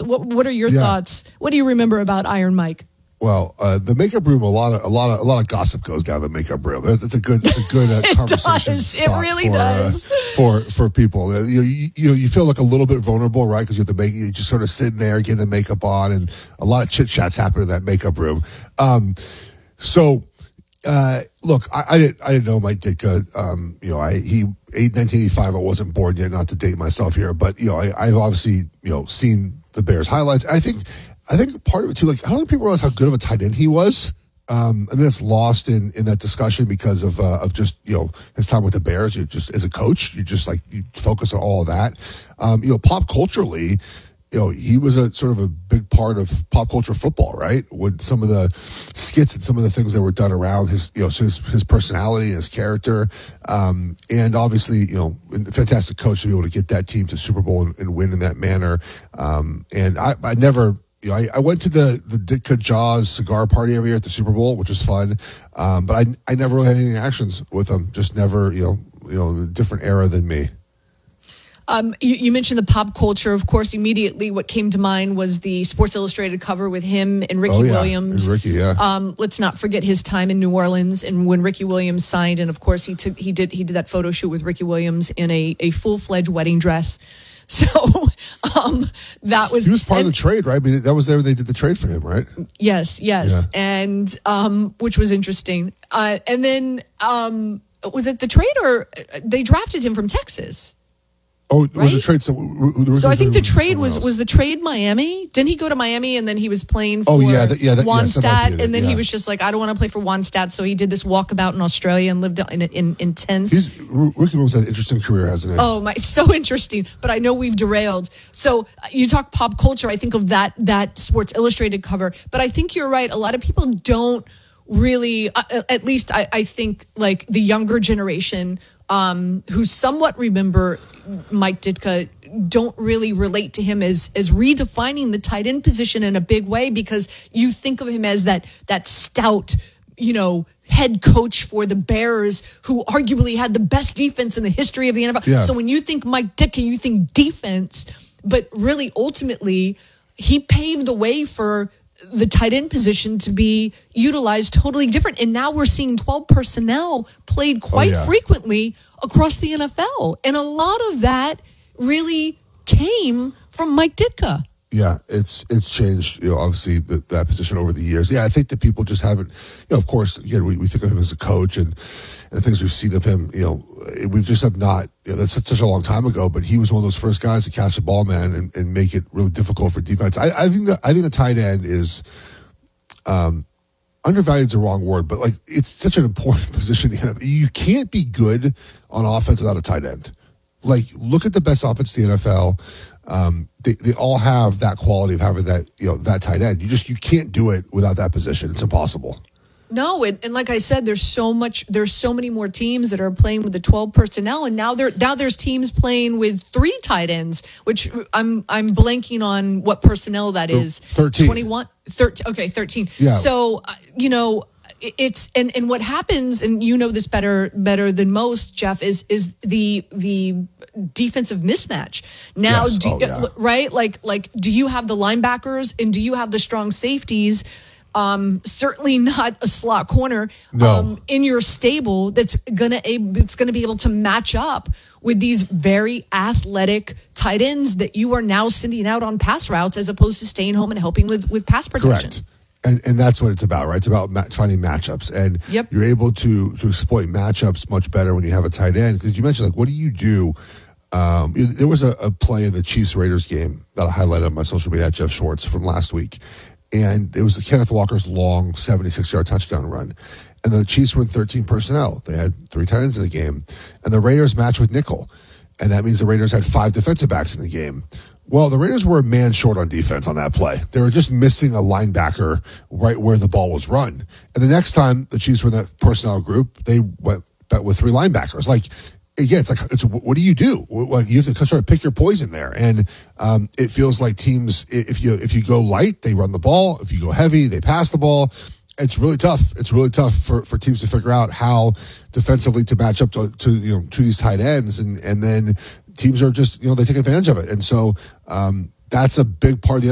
What are your thoughts? What do you remember about Iron Mike? Well, the makeup room, a lot of gossip goes down the makeup room. It's a good conversation. It really does for people. You feel like a little bit vulnerable, right? Because you just sort of sitting there getting the makeup on, and a lot of chit chats happen in that makeup room. Look, I didn't know Mike Ditka. 1985. I wasn't born yet, not to date myself here, but I've obviously seen the Bears highlights. I think part of it too, like I don't think people realize how good of a tight end he was. And that's lost in that discussion because of just his time with the Bears. You just as a coach, you focus on all of that. Pop culturally, he was a sort of a big part of pop culture football, right? With some of the skits and some of the things that were done around his personality and his character, and obviously, fantastic coach to be able to get that team to Super Bowl and win in that manner. And I never. I went to the Ditka Jaws cigar party every year at the Super Bowl, which was fun. But I never really had any actions with him. Just never, a different era than me. You mentioned the pop culture. Of course, immediately what came to mind was the Sports Illustrated cover with him and Ricky Williams. And Ricky, yeah. Let's not forget his time in New Orleans and when Ricky Williams signed. And of course, he did that photo shoot with Ricky Williams in a full-fledged wedding dress. So that was... He was part of the trade, right? I mean, that was there when they did the trade for him, right? Yes. Yeah. And which was interesting. And then was it the trade or they drafted him from Texas? Oh, it was a trade. So I think the trade was the trade Miami. Didn't he go to Miami and then he was playing for Wannstedt, and then he was just like, I don't want to play for Wannstedt, so he did this walkabout in Australia and lived in tents. Ricky Williams had an interesting career, hasn't he? Oh my, it's so interesting. But I know we've derailed. So you talk pop culture. I think of that Sports Illustrated cover, but I think you're right. A lot of people don't really, at least I think like the younger generation, who somewhat remember Mike Ditka, don't really relate to him as redefining the tight end position in a big way, because you think of him as that stout, head coach for the Bears who arguably had the best defense in the history of the NFL. Yeah. So when you think Mike Ditka, you think defense, but really ultimately he paved the way for the tight end position to be utilized totally different. And now we're seeing 12 personnel played quite frequently across the NFL. And a lot of that really came from Mike Ditka. Yeah, it's changed, obviously that position over the years. Yeah, I think that people just haven't, of course, again, we think of him as a coach and the things we've seen of him, we just have not, that's such a long time ago, but he was one of those first guys to catch the ball, man, and make it really difficult for defense. I think the tight end is, undervalued is the wrong word, but like it's such an important position. You can't be good on offense without a tight end. Like, look at the best offense in the NFL. They all have that quality of having that, that tight end. You can't do it without that position. It's impossible. No, and like I said, there's so many more teams that are playing with the 12 personnel, and now there's teams playing with 3 tight ends, which I'm blanking on what personnel that is. 13. 21, 13. Okay, 13. Yeah. So it's and what happens, and this better than most, Jeff, is the defensive mismatch. Now, yes. Right? Like, do you have the linebackers and do you have the strong safeties? Certainly not a slot corner in your stable that's gonna be able to match up with these very athletic tight ends that you are now sending out on pass routes as opposed to staying home and helping with pass protection. Correct. And that's what it's about, right? It's about finding matchups, and you're able to exploit matchups much better when you have a tight end. Because you mentioned, like, what do you do? There was a play in the Chiefs-Raiders game that I highlighted on my social media at Jeff Schwartz from last week. And it was Kenneth Walker's long 76-yard touchdown run. And the Chiefs were in 13 personnel. They had 3 tight ends in the game. And the Raiders matched with nickel. And that means the Raiders had 5 defensive backs in the game. Well, the Raiders were a man short on defense on that play. They were just missing a linebacker right where the ball was run. And the next time the Chiefs were in that personnel group, they went with 3 linebackers. Like, again, it's what do? You have to sort of pick your poison there, and it feels like teams, if you go light, they run the ball. If you go heavy, they pass the ball. It's really tough. It's really tough for teams to figure out how defensively to match up to these tight ends, and then teams are just they take advantage of it, and so that's a big part of the